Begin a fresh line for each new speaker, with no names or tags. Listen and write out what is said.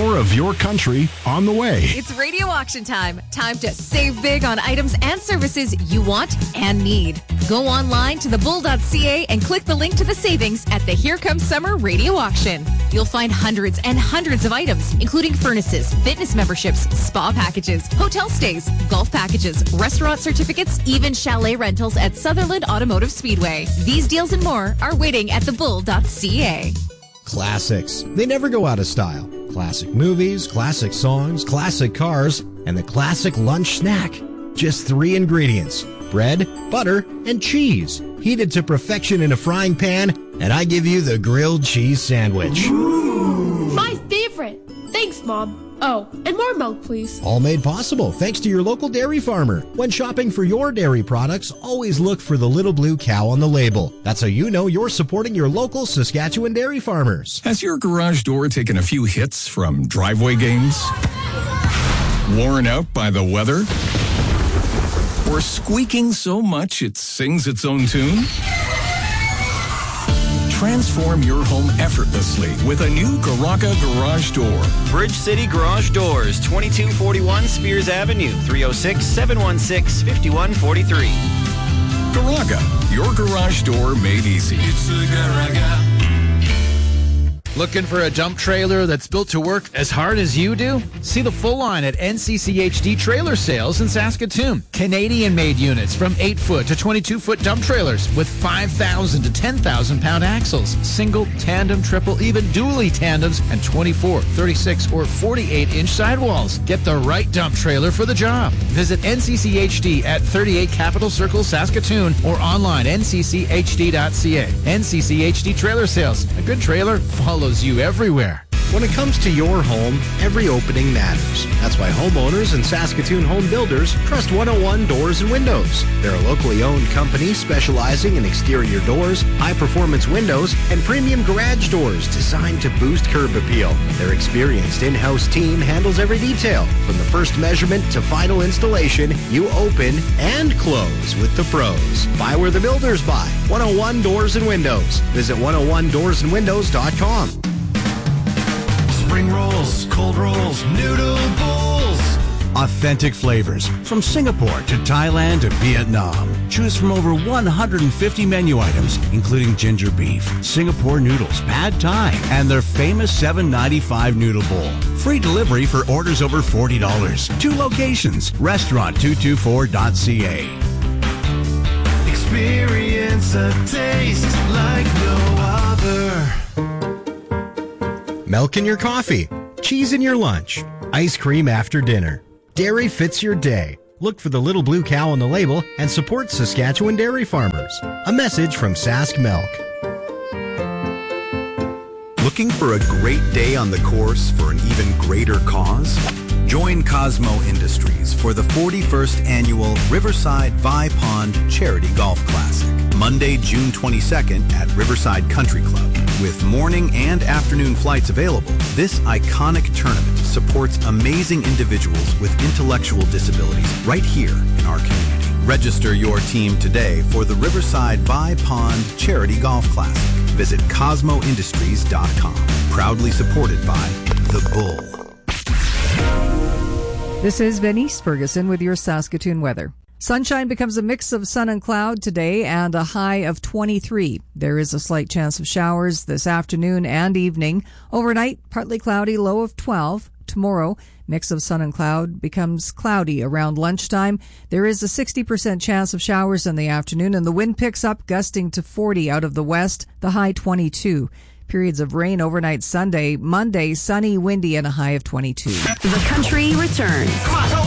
More of your country on the way.
It's radio auction time. Time to save big on items and services you want and need. Go online to thebull.ca and click the link to the savings at the Here Comes Summer Radio Auction. You'll find hundreds and hundreds of items, including furnaces, fitness memberships, spa packages, hotel stays, golf packages, restaurant certificates, even chalet rentals at Sutherland Automotive Speedway. These deals and more are waiting at thebull.ca.
Classics. They never go out of style. Classic movies, classic songs, classic cars, and the classic lunch snack. Just 3 ingredients: bread, butter, and cheese. Heated to perfection in a frying pan, and I give you the grilled cheese sandwich.
Ooh. My favorite. Thanks, Mom. Oh, and more milk, please.
All made possible thanks to your local dairy farmer. When shopping for your dairy products, always look for the little blue cow on the label. That's how you know you're supporting your local Saskatchewan dairy farmers.
Has your garage door taken a few hits from driveway games? Worn out by the weather? Or squeaking so much it sings its own tune? Transform your home effortlessly with a new Garaga garage door.
Bridge City Garage Doors, 2241 Spears Avenue, 306-716-5143.
Garaga, your garage door made easy.
It's a Garaga.
Looking for a dump trailer that's built to work as hard as you do? See the full line at NCCHD Trailer Sales in Saskatoon. Canadian-made units from 8-foot to 22-foot dump trailers with 5,000 to 10,000 pound axles, single, tandem, triple, even dually tandems, and 24, 36, or 48-inch sidewalls. Get the right dump trailer for the job. Visit NCCHD at 38 Capital Circle, Saskatoon, or online nccHD.ca. NCCHD Trailer Sales. A good trailer follows you everywhere.
When it comes to your home, every opening matters. That's why homeowners and Saskatoon home builders trust 101 Doors and Windows. They're a locally owned company specializing in exterior doors, high-performance windows, and premium garage doors designed to boost curb appeal. Their experienced in-house team handles every detail. From the first measurement to final installation, you open and close with the pros. Buy where the builders buy. 101 Doors and Windows. Visit 101doorsandwindows.com.
Spring rolls, cold rolls, noodle bowls.
Authentic flavors from Singapore to Thailand to Vietnam. Choose from over 150 menu items, including ginger beef, Singapore noodles, pad thai, and their famous $7.95 noodle bowl. Free delivery for orders over $40. 2 locations. Restaurant224.ca.
Experience a taste like no other.
Milk in your coffee, cheese in your lunch, ice cream after dinner. Dairy fits your day. Look for the little blue cow on the label and support Saskatchewan dairy farmers. A message from Sask Milk.
Looking for a great day on the course for an even greater cause? Join Cosmo Industries for the 41st Annual Riverside Vi Pond Charity Golf Classic, Monday, June 22nd at Riverside Country Club. With morning and afternoon flights available, this iconic tournament supports amazing individuals with intellectual disabilities right here in our community. Register your team today for the Riverside Vi Pond Charity Golf Classic. Visit CosmoIndustries.com. Proudly supported by The Bull.
This is Venice Ferguson with your Saskatoon weather. Sunshine becomes a mix of sun and cloud today and a high of 23. There is a slight chance of showers this afternoon and evening. Overnight, partly cloudy, low of 12. Tomorrow, mix of sun and cloud becomes cloudy around lunchtime. There is a 60% chance of showers in the afternoon, and the wind picks up, gusting to 40 out of the west, the high 22. Periods of rain overnight Sunday. Monday, sunny, windy, and a high of 22.
The country returns.